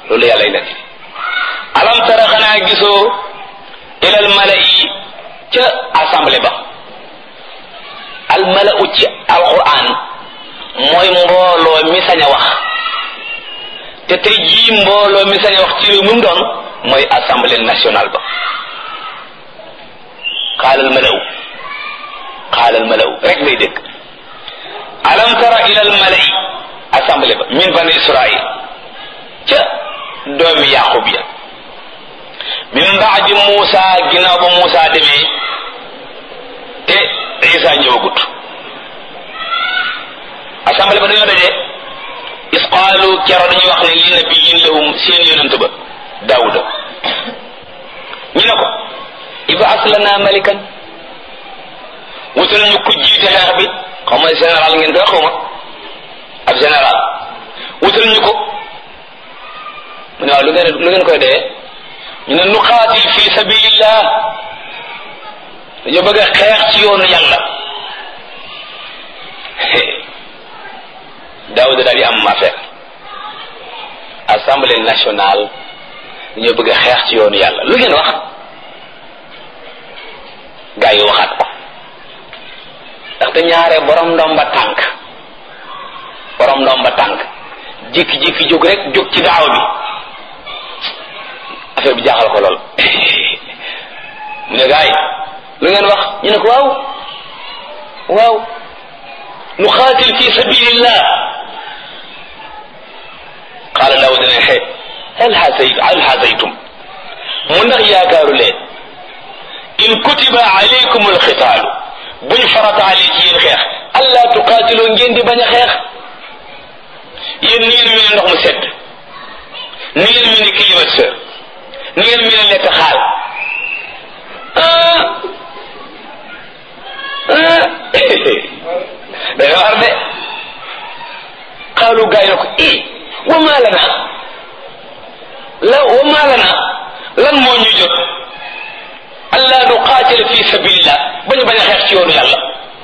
loolu yàlla y nekk alam tara xanaa gisoo ilal mala'i ca assemblée ba al mala'u ci alquran mooy mbooloo mi sañ a wax te tey jii mbooloo mi sañ a wax ci réew mu doon mooy assemblée nationale ba xaalal mala'u rek ngay dégg alam tara ilal mala'i assemblée ba min bani israil ca doomi yaqub ya min baadi Muusa ginnaaw ba Muusa demee te Isa ñëwagut assemblée ba dañoo daje is qaalu kero dañuy wax ne li nabiyyin lahum seen yonent ba Daawuda ñu ne ko ib'as lana malikan wutal ñu ko jiite xeex bi xaw ma général ngeen koy xaw ma ab général wutal ñu ko mu ne waaw lu ngeen koy dee ñu ne nuqaatil fi sabilillah dañoo bëgg a xeex ci yoonu yàlla Daawuda daal di am affaire assemblée nationale dañoo bëgg a xeex ci yoonu yàlla lu ngeen wax gaa yi waxaat ko ndaxte ñaare borom ndomba tànk jékki-jékki jóg rek jóg ci daaw bi affaire bi jaaxal ko lool mu ne gaa yi lu ngeen wax ñu ne ko waaw nu xaatil fi sabilillah qaala Daawuda ne hal hasaytum mu ndax yaakaaru leen in kutiba alaykum alxitaalu buñ farataale ci yéen xeex alla tuqaatiloo ngeen di bañ a xeex yéen ni ngeen mel ne ndox mu sedd ni ngeen mel ne climatiseur ni ngeen mel ne lekk xaal day war de xaalu gaay na ko wa maa lana lan moo ñu jot alla nuqaatil fi sabilillah bañu bañ a xeex ci yoonu yàlla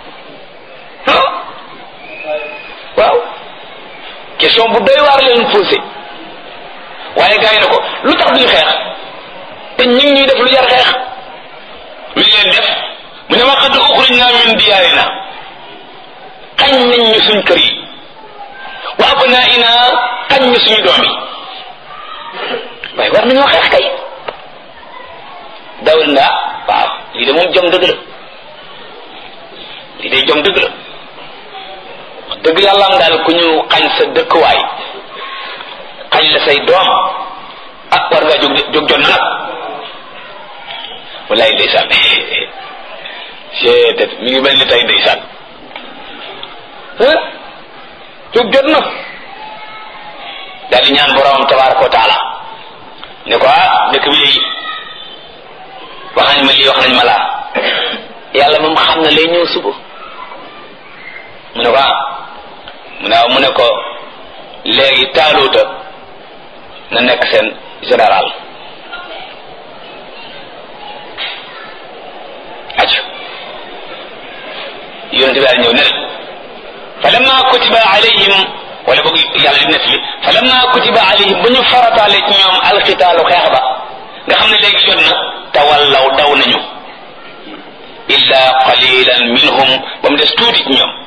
waaw question bu doy waar leen posé waaye gaay na ko lu tax duñu xeex te ñu ngi ñuy def lu jar xeex lu leen def mu ne ma qad uxrijna min diyaarina xañ nañ ñu suñ kër yi wa abnaa'ina xañ ñu suñu doom yi waaye war nañoo xeex kay Daawuda na waaw lii de moom jom dëgg la lii de jom dëgg la wax dëgg yàlla am daal ku ñu xañ sa dëkkuwaay xañ la say doom war ngaa jóg jot na nag wallaay ndeysaan c'est mi ngi mel ni tey ndeysaan jóg jot na daal di ñaan borom tabaaraka wa taala ne ko dëkk bi léegi wax nañ ma lii wax nañ ma laa yàlla moom xam na lay ñëw suba mu ne ko mu ne ko léegi Taaluuta na nekk seen général acc yonente bi daal ñëw ne fa lamma kutiba alayhim wala boog yàlla di nettali fa lamma kutiba alayhim ba ñu farataale ci ñoom alxitaalu xeex ba nga xam ne léegi jot na tawallaw daw nañu illa qalilan minhum ba mu des tuuti ci ñoom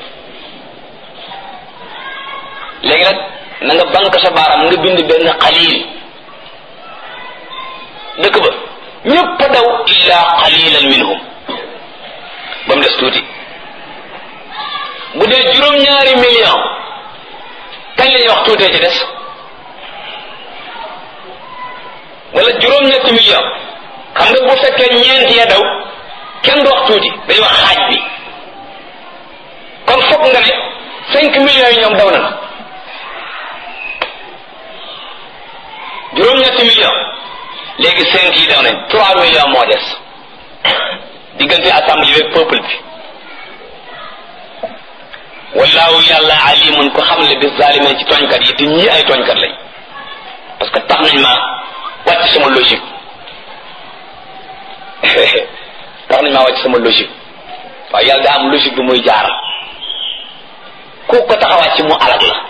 léegi nag na nga bank sa baaram nga bind benn qalil dëkk ba ñëpp a daw illa qalilan minhum ba mu des tuuti bu dee juróom-ñaari million kañ la ñuy wax tuutee ci des wala juróom-ñetti million xam nga bu fekkee ñeent ya daw kenn du wax tuuti dañuy wax xaaj bi kon foog nga ne 5 millions yi ñoom daw na juróom-ñetti million léegi 5 yi daw nañ 3 millions moo des diggante assemblée bi peuple bi wallaahu yàlla alimun ko xam le bi zalimin ci tooñkat yi te ñii ay tooñkat lañ parce que tax nañ ma wàcc sama logique tax nañ maa wàcc sama logique waaye yàlla daa am logique bi muy jaar ku ko tax a wàcc mu alag la